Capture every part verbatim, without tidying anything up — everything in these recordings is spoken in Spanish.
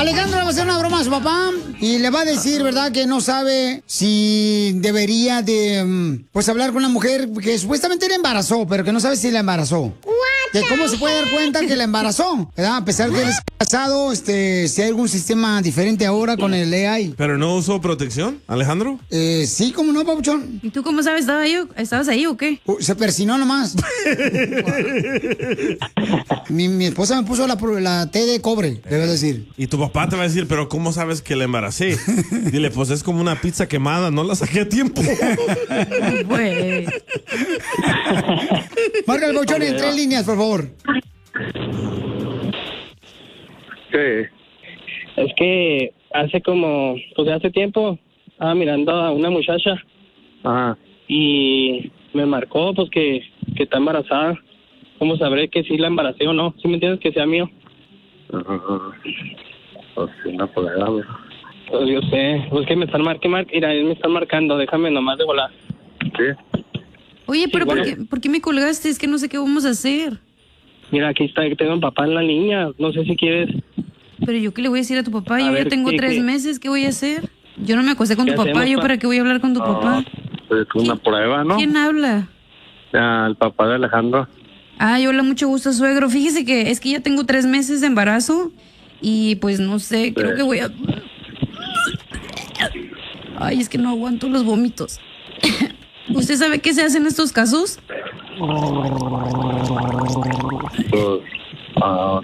Alejandro le va a hacer una broma a su papá y le va a decir, ¿verdad?, que no sabe si debería de, mm, pues, hablar con una mujer que supuestamente la embarazó, pero que no sabe si la embarazó. Que cómo se puede dar cuenta que la embarazó, ¿verdad? A pesar de que él es casado, este, si hay algún sistema diferente ahora con el A I. ¿Pero no usó protección, Alejandro? Eh, sí, ¿cómo no, papuchón? ¿Y tú cómo sabes? ¿Estaba ahí, ¿Estabas ahí o qué? Uh, se persinó nomás. mi, mi esposa me puso la, la T de cobre, debes decir. Y tu papá te va a decir, pero ¿cómo sabes que la embaracé? Dile, pues es como una pizza quemada, no la saqué a tiempo. Pues. Marca el papuchón en tres líneas, por favor. Sí. Es que hace como, pues hace tiempo, estaba mirando a una muchacha. Ajá. Y me marcó, pues, que, que está embarazada. ¿Cómo sabré que sí la embaracé o no? ¿Sí me entiendes? Que sea mío. Ajá. Pues sí, no puedo hablar. Pues yo sé. Pues que me están marcando, mar mira, me están marcando. Déjame nomás de volar. Sí. Oye, pero sí, bueno. ¿por qué, ¿por qué me colgaste? Es que no sé qué vamos a hacer. Mira, aquí está, tengo a papá en la niña. No sé si quieres. Pero yo qué le voy a decir a tu papá, A yo ver, ya tengo ¿qué, tres qué? meses, ¿qué voy a hacer? Yo no me acosté con ¿Qué tu papá, hacemos, ¿yo pa? para qué voy a hablar con tu papá? Es una prueba, ¿no? ¿Quién habla? Ya, el papá de Alejandro. Ay, hola, mucho gusto, suegro. Fíjese que es que ya tengo tres meses de embarazo y pues no sé, creo que voy a... Ay, es que no aguanto los vómitos. ¿Usted sabe qué se hace en estos casos? Pues, ah,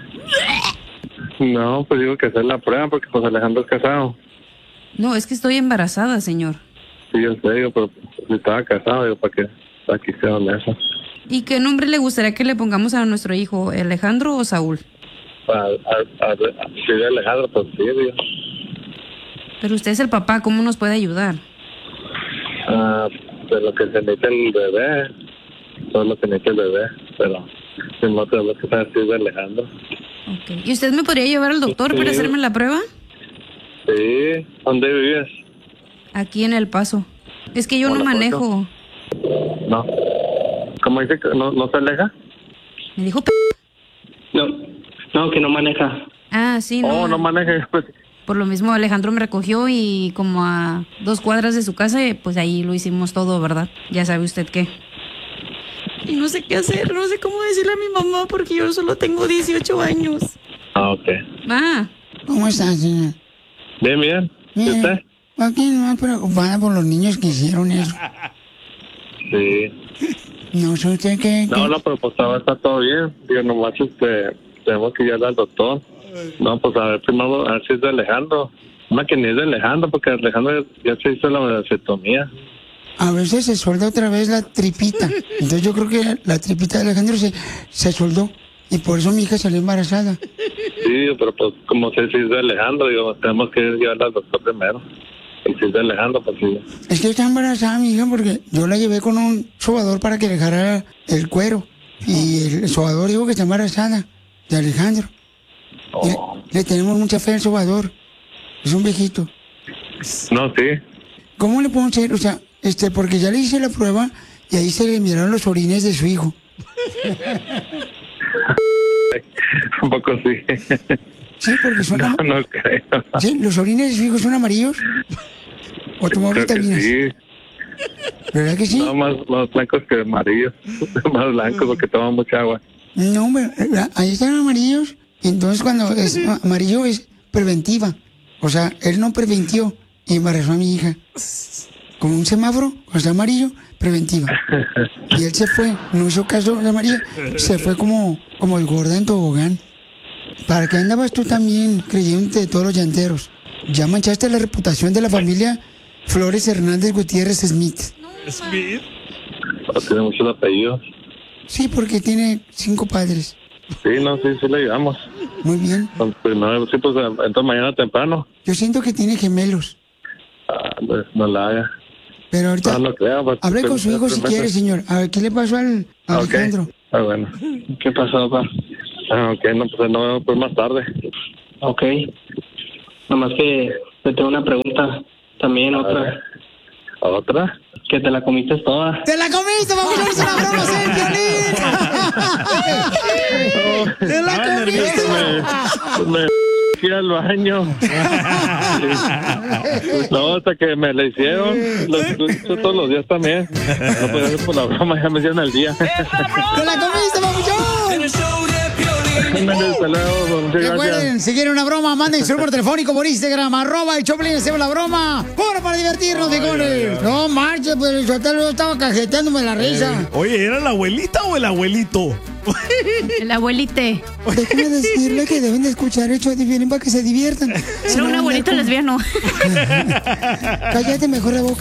no, pues digo que hacer la prueba porque pues Alejandro es casado. No, es que estoy embarazada, señor. Sí, yo sé, digo, pero si estaba casado, digo, para que aquí sea honesto. ¿Y qué nombre le gustaría que le pongamos a nuestro hijo, Alejandro o Saúl? Para, a, a, a, si de Alejandro, pues sí, digo. Pero usted es el papá, ¿cómo nos puede ayudar? Ah, de lo que se necesita el bebé, todo lo que necesita el bebé, pero si no tenemos que saber si es de Alejandro. Okay. ¿Y usted me podría llevar al doctor Sí. para hacerme la prueba? Sí, ¿dónde vives? Aquí en El Paso. Es que yo no Hola, manejo. No. ¿Cómo dice que no, no se aleja? ¿Me dijo p... No, no, que no maneja. Ah, sí, no. Oh, no maneja. Pues. Por lo mismo Alejandro me recogió y como a dos cuadras de su casa, pues ahí lo hicimos todo, ¿verdad? Ya sabe usted qué. Y no sé qué hacer, no sé cómo decirle a mi mamá porque yo solo tengo dieciocho años. Ah, ok. Ma. ¿Cómo estás, señor? Bien, bien. ¿Y Mire, usted? aquí nomás preocupada por los niños que hicieron eso. Sí. No sé usted qué... No, no, pero pues ahora está todo bien. Digo, nomás este, tenemos que ir al doctor. No, pues a ver, primero a ver si es de Alejandro. Más que ni es de Alejandro, porque Alejandro ya se hizo la vasectomía. A veces se suelda otra vez la tripita. Entonces yo creo que la tripita de Alejandro se, se soldó. Y por eso mi hija salió embarazada. Sí, pero pues como sé si es de Alejandro, digo, tenemos que llevarla al doctor primero. Y si es de Alejandro, pues sí. Es que está embarazada mi hija porque yo la llevé con un sobador para que dejara el cuero. Y el sobador dijo que está embarazada de Alejandro. Oh. Le, le tenemos mucha fe al sobador. Es un viejito. No, sí. ¿Cómo le podemos hacer? O sea, este, porque ya le hice la prueba y ahí se le miraron los orines de su hijo. Un poco sí. Sí, porque son... No, no creo. ¿Sí? ¿Los orines de su hijo son amarillos? ¿O tomó Creo que vitaminas? sí. ¿Verdad que sí? No, más, más blancos que amarillos. Más blancos porque toman mucha agua. No, hombre, ahí están amarillos. Y entonces cuando es amarillo es preventiva. O sea, él no preventió y embarazó a mi hija. Como un semáforo, cuando está amarillo, preventiva. Y él se fue, no hizo caso de María, se fue como, como el gorda en tobogán. ¿Para qué andabas tú también creyéndote de todos los llanteros? Ya manchaste la reputación de la familia Flores Hernández Gutiérrez Smith. ¿Smith? No, tiene muchos apellidos. Sí, porque tiene cinco padres. Sí, no, sí, sí le ayudamos. Muy bien. Pues, no, sí, pues entonces mañana temprano. Yo siento que tiene gemelos. Ah, pues no la haga. Pero ahorita, No, no creo. Pues, hable con su hijo si quiere, señor. A ver, ¿qué le pasó al a Alejandro? Okay. Ah, bueno. ¿Qué pasó, papá? Ah, ok, no, pues no vemos pues más tarde. Ok. Nomás que te tengo una pregunta. También otra. Ver. ¿Otra? Que te la comiste toda. ¡Te la comiste! ¡Vamos a hacer una broma sin violín! ¡Te la comiste! Me, me, que ir al baño. No, hasta que me la hicieron. Lo hizo todos los días también. No podía hacer por la broma, ya me hicieron al día. ¡Te la comiste, papuchón! Recuerden, si quieren una broma, manden su número telefónico por Instagram, arroba el Choplin, hacemos la broma. ¡Hora para divertirnos, digones! No marches, pues el Sotelo estaba cajeteándome la risa. Eh, oye, ¿era la abuelita o el abuelito? El abuelite. Déjame decirle que deben de escuchar el show de Piolín para que se diviertan. Era un abuelito lesbiano. Cállate mejor la boca.